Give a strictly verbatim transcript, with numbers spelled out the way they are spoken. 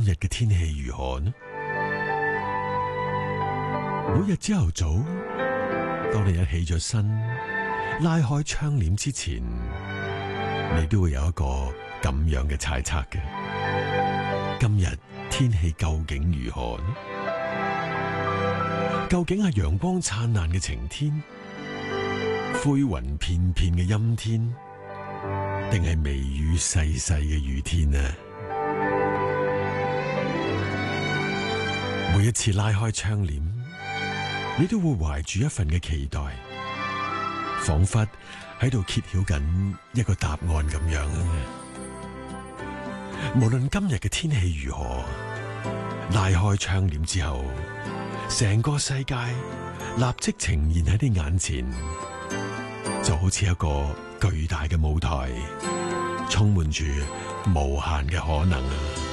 日嘅天氣如何呢？每日朝頭早，當你一起咗身，拉開窗簾之前，你都會有一個咁樣嘅猜測嘅。今日天氣究竟如何呢？究竟係陽光燦爛嘅晴天，灰雲片片嘅陰天，定係微雨細細嘅雨天呢？每一次拉開窗簾，你都會懷住一份嘅期待，仿佛喺度揭曉緊一個答案咁樣。無論今日嘅天氣如何，拉開窗簾之後，成個世界立即呈現喺你眼前，就好似一個巨大嘅舞台，充滿住無限嘅可能啊！